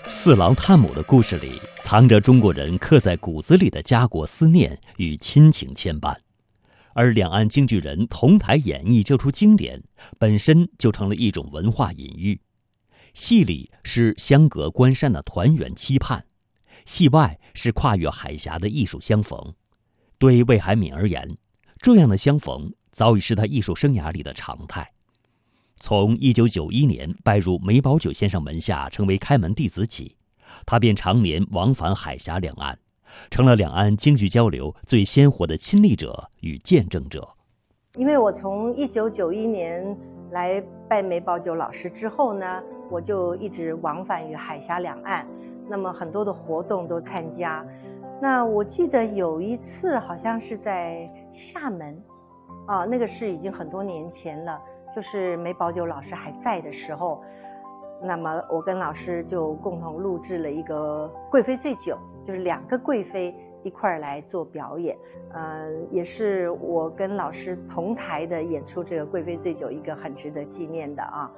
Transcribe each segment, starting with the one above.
四郎探母的故事里，藏着中国人刻在骨子里的家国思念与亲情牵绊，而两岸京剧人同台演绎这出经典，本身就成了一种文化隐喻。戏里是相隔关山的团圆期盼，戏外是跨越海峡的艺术相逢。对魏海敏而言，这样的相逢早已是他艺术生涯里的常态。从1991年拜入梅葆玖先生门下，成为开门弟子起，他便常年往返海峡两岸，成了两岸京剧交流最鲜活的亲历者与见证者。 因为我从1991年来拜梅葆玖老师之后呢，我就一直往返于海峡两岸，那么很多的活动都参加。那我记得有一次好像是在厦门，那个是已经很多年前了，就是梅葆玖老师还在的时候，那么我跟老师就共同录制了一个《贵妃醉酒》，就是两个贵妃一块儿来做表演，也是我跟老师同台的演出这个《贵妃醉酒》一个很值得纪念的啊。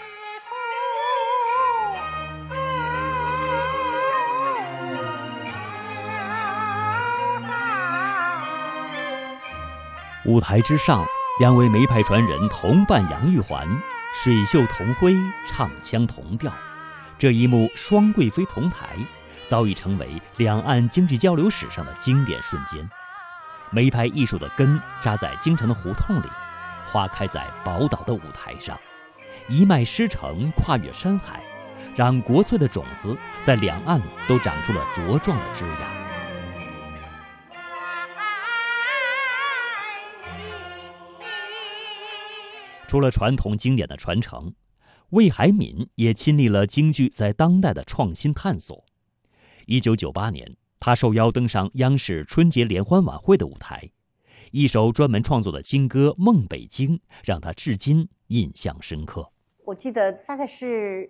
舞台之上，两位梅派传人同伴杨玉环，水袖同辉，唱腔同调，这一幕双贵妃同台，早已成为两岸京剧交流史上的经典瞬间。梅派艺术的根扎在京城的胡同里，花开在宝岛的舞台上，一脉师承，跨越山海，让国粹的种子在两岸都长出了茁壮的枝芽。除了传统经典的传承，魏海敏也亲历了京剧在当代的创新探索。1998年，他受邀登上央视春节联欢晚会的舞台，一首专门创作的京歌《梦北京》让他至今印象深刻。 我记得大概是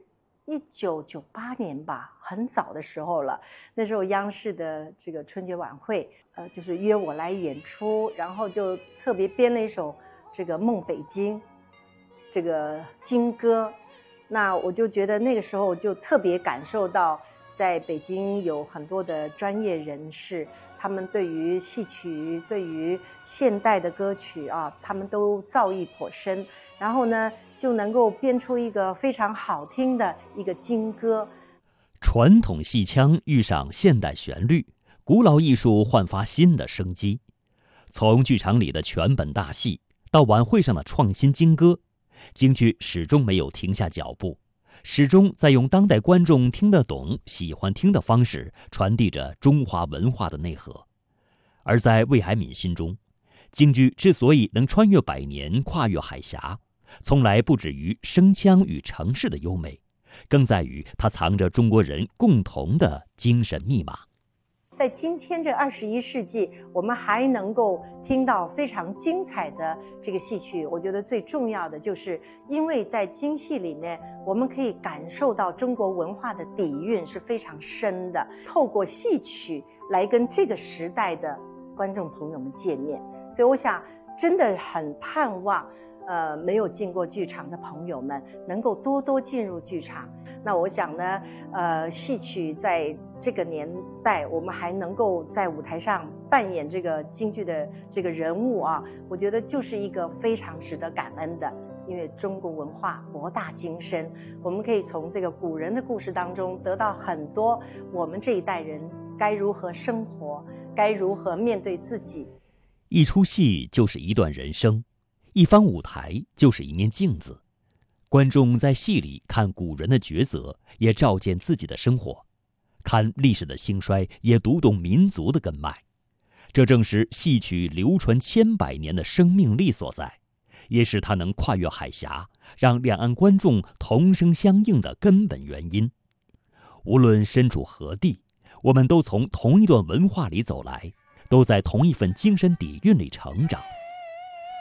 1998年吧，很早的时候了。那时候央视的这个春节晚会，就是约我来演出，然后就特别编了一首这个《梦北京》这个京歌。那我就觉得那个时候就特别感受到，在北京有很多的专业人士，他们对于戏曲、对于现代的歌曲他们都造诣颇深，然后呢就能够编出一个非常好听的一个京歌。 传统戏腔遇上现代旋律，古老艺术焕发新的生机。从剧场里的全本大戏到晚会上的创新京歌，京剧始终没有停下脚步，始终在用当代观众听得懂、喜欢听的方式传递着中华文化的内核。而在魏海敏心中，京剧之所以能穿越百年、跨越海峡，从来不止于声腔与程式的优美，更在于它藏着中国人共同的精神密码。 在今天这21世纪，我们还能够听到非常精彩的这个戏曲，我觉得最重要的就是因为在京戏里面，我们可以感受到中国文化的底蕴是非常深的，透过戏曲来跟这个时代的观众朋友们见面。所以我想真的很盼望没有进过剧场的朋友们能够多多进入剧场。那我想呢，戏曲在这个年代，我们还能够在舞台上扮演这个京剧的这个人物我觉得就是一个非常值得感恩的。因为中国文化博大精深，我们可以从这个古人的故事当中得到很多我们这一代人该如何生活，该如何面对自己。 一出戏就是一段人生，一方舞台就是一面镜子，观众在戏里看古人的抉择，也照见自己的生活，看历史的兴衰，也读懂民族的根脉。这正是戏曲流传千百年的生命力所在，也是它能跨越海峡，让两岸观众同声相应的根本原因。无论身处何地，我们都从同一段文化里走来，都在同一份精神底蕴里成长。